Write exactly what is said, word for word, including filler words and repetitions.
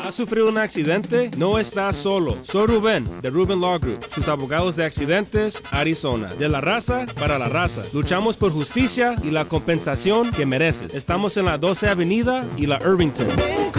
¿Has sufrido un accidente? No estás solo. Soy Rubén, de Rubén Law Group, sus abogados de accidentes, Arizona. De la raza para la raza. Luchamos por justicia y la compensación que mereces. Estamos en la doce Avenida y la Irvington.